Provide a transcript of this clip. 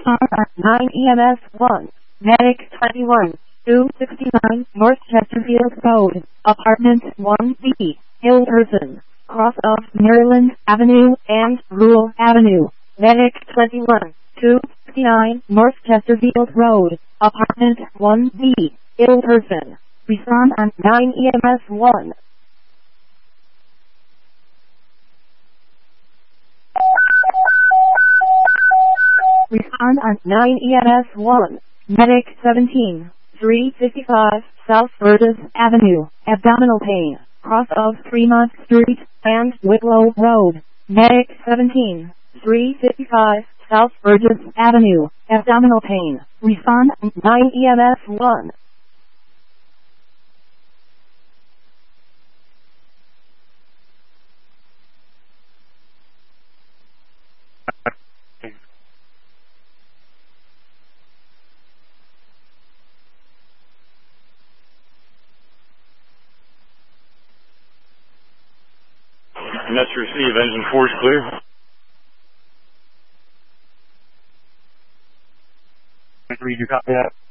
Respond at 9 EMS 1. Medic 21, 269 North Chesterfield Road, Apartment 1B, Hilderson, cross of Maryland Avenue and Rule Avenue. Medic 21, 269 North Chesterfield Road, Apartment 1B, Hilderson. Respond at 9 EMS 1. Respond at 9 EMS 1. Medic 17, 355 South Burgess Avenue, abdominal pain, cross of Fremont Street and Whitlow Road. Medic 17, 355 South Burgess Avenue, abdominal pain. Respond at 9 EMS 1. Nest receive, engine 4 is clear. Read, you copy that?